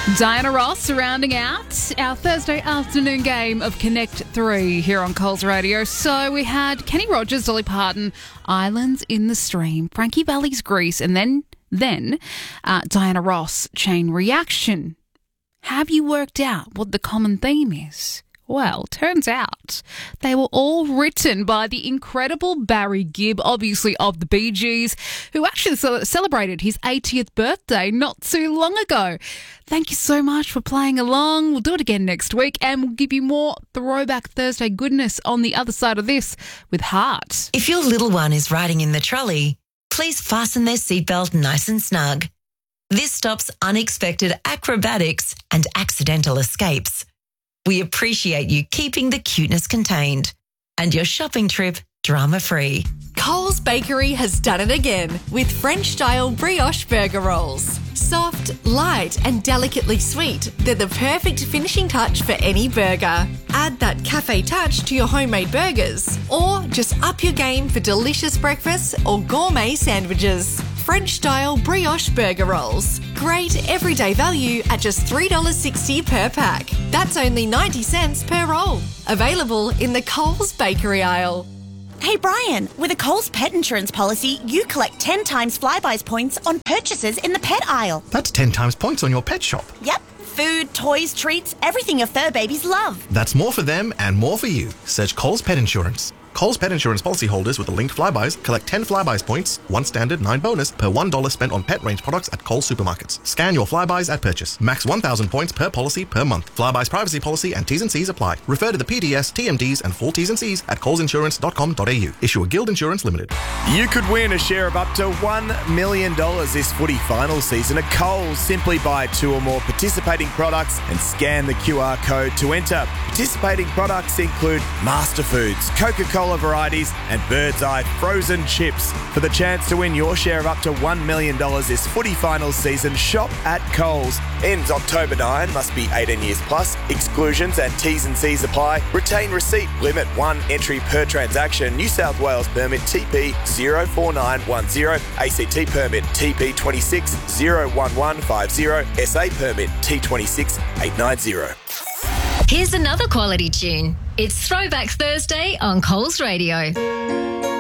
Diana Ross rounding out our Thursday afternoon game of Connect 3 here on Coles Radio. So we had Kenny Rogers, Dolly Parton, Islands in the Stream, Frankie Valli's Grease, and then Diana Ross, Chain Reaction. Have you worked out what the common theme is? Well, turns out they were all written by the incredible Barry Gibb, obviously of the Bee Gees, who actually celebrated his 80th birthday not too long ago. Thank you so much for playing along. We'll do it again next week, and we'll give you more Throwback Thursday goodness on the other side of this with Heart. If your little one is riding in the trolley, please fasten their seatbelt nice and snug. This stops unexpected acrobatics and accidental escapes. We appreciate you keeping the cuteness contained and your shopping trip drama-free. Coles Bakery has done it again with French-style brioche burger rolls. Soft, light and delicately sweet, they're the perfect finishing touch for any burger. Add that cafe touch to your homemade burgers, or just up your game for delicious breakfasts or gourmet sandwiches. French-style brioche burger rolls. Great everyday value at just $3.60 per pack. That's only 90 cents per roll. Available in the Coles Bakery aisle. Hey Brian, with a Coles pet insurance policy, you collect 10 times Flybuys points on purchases in the pet aisle. That's 10 times points on your pet shop. Yep. Food, toys, treats, everything your fur babies love. That's more for them and more for you. Search Coles Pet Insurance. Coles Pet Insurance policyholders with the linked Flybuys collect 10 Flybuys points, 1 standard, 9 bonus, per $1 spent on pet range products at Coles supermarkets. Scan your Flybuys at purchase. Max 1,000 points per policy per month. Flybuys privacy policy and T's and C's apply. Refer to the PDS, TMDs and full T's and C's at colesinsurance.com.au. Issue a Guild Insurance Limited. You could win a share of up to $1 million this footy final season at Coles. Simply buy 2 or more participating products and scan the QR code to enter. Participating products include Master Foods, Coca-Cola varieties and Bird's Eye frozen chips. For the chance to win your share of up to $1 million this footy final season, shop at Coles. Ends October 9, must be 18 years plus. Exclusions and T's and C's apply. Retain receipt. Limit 1 entry per transaction. New South Wales permit TP 04910. ACT permit TP 26 01150. SA permit T26 890. Here's another quality tune. It's Throwback Thursday on Coles Radio.